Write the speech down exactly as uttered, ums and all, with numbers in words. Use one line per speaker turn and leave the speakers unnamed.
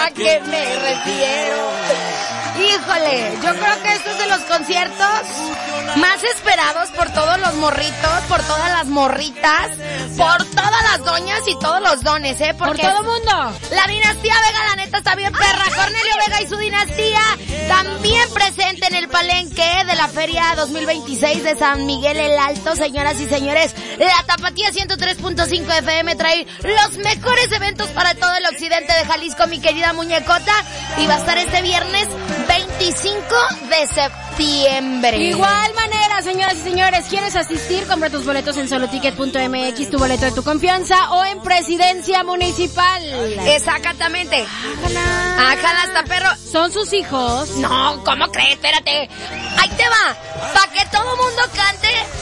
¿A qué me refiero? Híjole, yo creo que estos es de los conciertos más esperados por todos los morritos, por todas las morritas, por todas las doñas y todos los dones, ¿eh? Porque
por todo mundo.
La dinastía Vega, la neta, está bien perra. Cornelio Vega y su dinastía también presente en el palenque de la Feria dos mil veintiséis de San Miguel el Alto. Señoras y señores, la Tapatía ciento tres punto cinco F M trae los mejores eventos para todo el occidente de Jalisco, mi querida muñecota. Y va a estar este viernes veinticinco de septiembre.
Igual manera, señoras y señores, ¿quieres asistir? Compra tus boletos en soloticket punto m x, tu boleto de tu confianza, o en Presidencia Municipal.
Exactamente.
Ájala.
Ájala, hasta perro.
¿Son sus hijos?
No, ¿cómo crees? Espérate. Ahí te va. Para que todo mundo cante